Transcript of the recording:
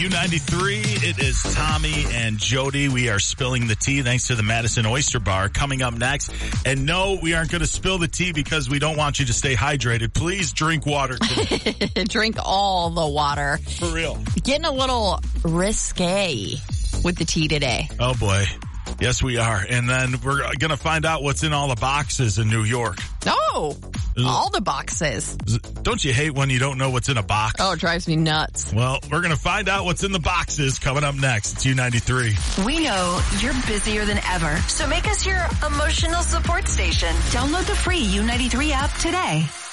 U93. It is Tommy and Jody. We are spilling the tea thanks to the Madison Oyster Bar coming up next. And no, we aren't going to spill the tea because we don't want you to stay hydrated. Please drink water today. Drink all the water. For real. Getting a little risque with the tea today. Oh, boy. Yes, we are. And then we're going to find out what's in all the boxes in New York. Oh, all the boxes. Don't you hate when you don't know what's in a box? Oh, it drives me nuts. Well, we're going to find out what's in the boxes coming up next. It's U93. We know you're busier than ever, so make us your emotional support station. Download the free U93 app today.